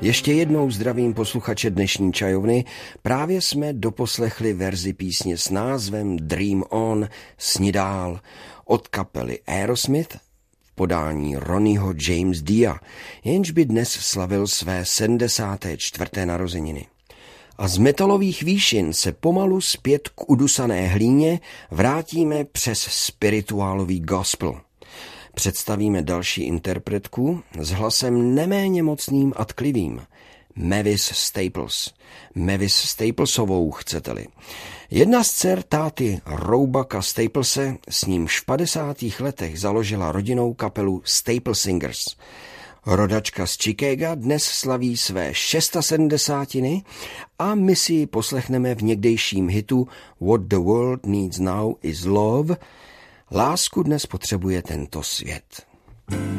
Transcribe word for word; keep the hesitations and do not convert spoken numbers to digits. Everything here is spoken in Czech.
Ještě jednou zdravím posluchače dnešní čajovny. Právě jsme doposlechli verzi písně s názvem Dream On, Sni dál od kapely Aerosmith v podání Ronnieho James Dia, jenž by dnes slavil své sedmdesáté čtvrté narozeniny. A z metalových výšin se pomalu zpět k udusané hlíně vrátíme přes spirituálový gospel. Představíme další interpretku s hlasem neméně mocným a tklivým. Mavis Staples. Mavis Staplesovou, chcete-li. Jedna z dcer táty Roebucka Staplese, s nímž v padesátých letech založila rodinnou kapelu Staple Singers. Rodačka z Chicaga dnes slaví své šestasedmdesátiny a my si ji poslechneme v někdejším hitu What the World Needs Now is Love. Lásku dnes potřebuje tento svět.